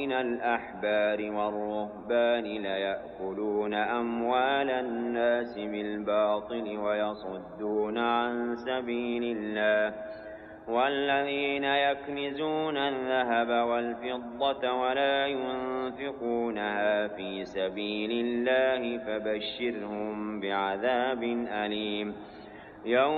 ومن الأحبار والرهبان ليأكلون أموال الناس بالباطل ويصدون عن سبيل الله والذين يكنزون الذهب والفضة ولا ينفقونها في سبيل الله فبشرهم بعذاب أليم